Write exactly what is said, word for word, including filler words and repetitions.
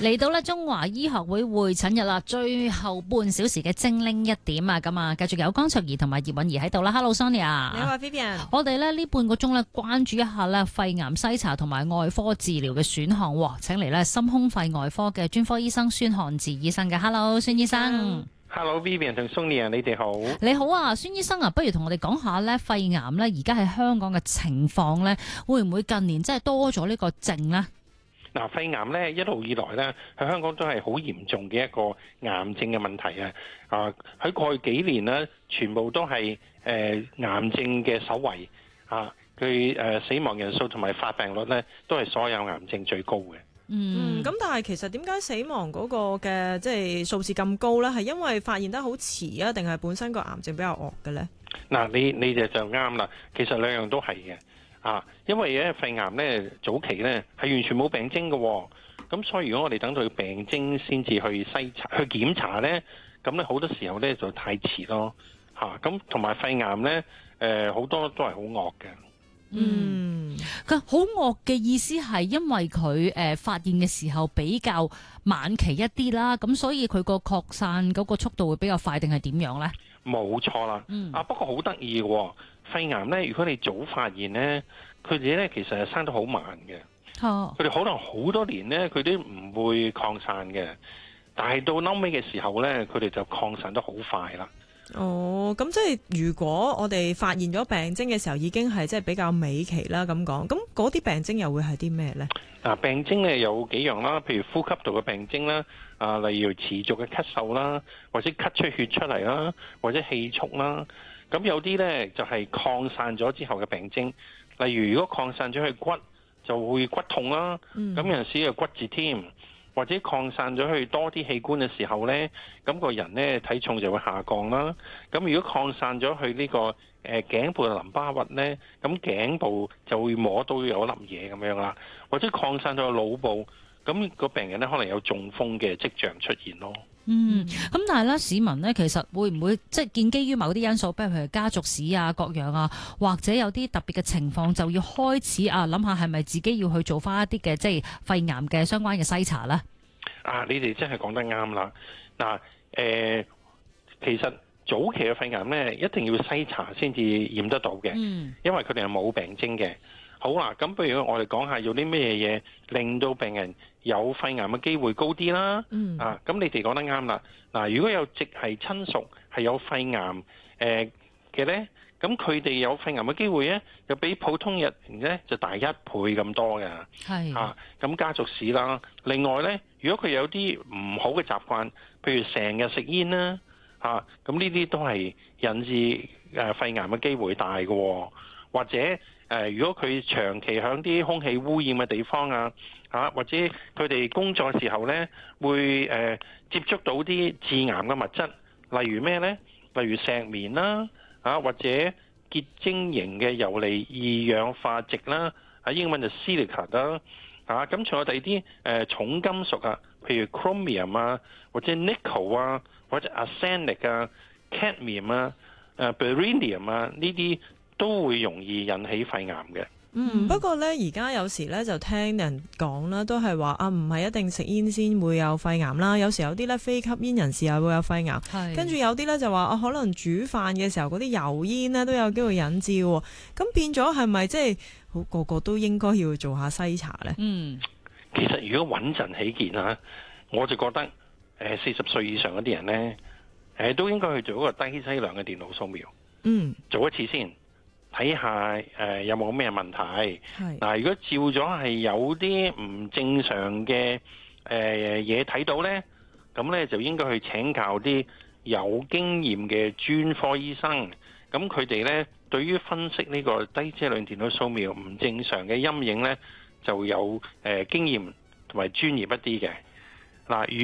嚟到咧中華醫學會會診日啦，最後半小時嘅精靈一點啊，咁啊，繼續有江卓儀同埋葉韻儀喺度啦。Hello Sonia， 你好啊 Vivian。 我哋咧呢半個鐘咧關注一下咧肺癌篩查同埋外科治療嘅選項，請嚟咧心胸肺外科嘅專科醫生孫漢志醫生嘅。Hello 孫醫生。 Hello Vivian 同 Sonia， 你哋好。 你好啊，孫醫生啊，不如同我哋講下咧肺癌咧而家喺香港嘅情況咧，會唔會近年真係多咗呢個症呢？ 嗱，肺癌咧一路以來咧喺香港都係好嚴重嘅一個癌症嘅問題啊！啊，喺過去幾年咧，全部都係誒、呃、癌症嘅首位啊！佢誒、呃、死亡人數同埋發病率咧，都係所有癌症最高嘅。 嗯，咁但係其實點解死亡嗰個嘅即係數字咁高咧？係因為發現得好遲啊，定係本身個癌症比較惡嘅咧？ 嗱，你你哋就啱啦。其實兩樣都係嘅。啊，因為咧肺癌咧早期咧係完全冇病徵嘅、哦，咁所以如果我哋等到病徵先至去篩查去檢查咧，咁咧好多時候咧就太遲咯，嚇咁同埋肺癌咧誒好多都係好惡嘅。 嗯，佢好惡嘅意思係因為佢誒、呃、發現嘅時候比較晚期一啲啦，咁所以佢個擴散嗰個速度會比較快，定係點樣咧？ 冇錯啦， 嗯、 啊不過好得意嘅肺癌咧，如果你早發現咧，佢哋咧其實係生得好慢嘅，佢哋、哦、可能好多年咧佢都唔會擴散嘅，但係到嬲尾嘅時候咧，佢哋就擴散得好快啦。 哦，咁即係如果我哋發現咗病徵嘅時候，已經係即係比較尾期啦，咁講，咁嗰啲病徵又會係啲咩咧？ 嗱，病徵咧有幾樣啦，譬如呼吸道嘅病徵啦，啊，例如持續嘅咳嗽啦，或者咳出血出嚟啦，或者氣促啦。咁有啲咧就係擴散咗之後嘅病徵，例如如果擴散咗去骨，就會骨痛啦。咁、嗯、有陣時又骨折添。或者擴散咗去多啲器官嘅時候呢，咁個人呢體重就會下降啦。咁如果擴散咗去呢個誒頸部嘅淋巴核呢，咁頸部就會摸到有粒嘢咁樣啦。或者擴散到腦部，咁個病人呢可能有中風嘅跡象出現咯。 嗯，咁但係咧，市民呢其實會唔會即係建基於某啲因素，譬如家族史啊、各樣啊，或者有啲特別嘅情況，就要開始啊諗下係咪自己要去做翻一啲嘅即係肺癌嘅相關嘅篩查咧？ 啊，你哋真係講得啱啦！嗱、啊，誒、呃，其實早期嘅肺癌咧，一定要篩查先至驗得到嘅，嗯、因為佢哋係冇病徵嘅。好啦，咁不如我哋講下有啲咩嘢令到病人有肺癌嘅機會高啲啦。嗯、啊，咁你哋講得啱啦。嗱、啊，如果有直系親屬係有肺癌誒嘅咧，咁佢哋有肺癌嘅機會咧，就比普通人咧就大一倍咁多嘅。係是啊，咁家族史啦。另外咧，如果佢有啲唔好嘅習慣，譬如成日食煙啦，嚇，咁呢啲都係引致誒肺癌嘅機會大嘅、哦。或者誒、呃，如果佢長期喺啲空氣污染嘅地方啊，嚇、啊，或者佢哋工作嘅時候咧，會誒、呃、接觸到啲致癌嘅物質，例如咩咧？例如石棉啦，嚇、啊，或者結晶型嘅游離二氧化矽啦，喺英文就 silica 啦，嚇，咁仲有第二啲誒重金屬啊，譬如 chromium 啊，或者 nickel 啊，或者 arsenic 啊、cadmium 啊、誒 beryllium 啊，呢啲都會容易引起肺癌嘅。 嗯，不過咧，而家有時咧就聽人講啦，都係話啊，唔係一定食煙先會有肺癌啦。有時有啲咧非吸煙人士又會有肺癌，是跟住有啲咧就話啊，可能煮飯嘅時候嗰啲油煙咧都有機會引致。咁變咗係咪即係好個個都應該要做下篩查咧？嗯， 其實如果穩陣起見啊，我就覺得誒四十歲以上嗰啲人咧，誒都應該去做一個低劑量嘅電腦掃描。嗯，做一次先。睇下誒有冇咩問題。嗱是，如果照咗係有啲唔正常嘅誒嘢睇到咧，咁咧就應該去請教啲有經驗嘅專科醫生。咁佢哋咧對於分析呢個低劑量電腦掃描唔正常嘅陰影咧，就有誒經驗同埋專業一啲嘅。嗱，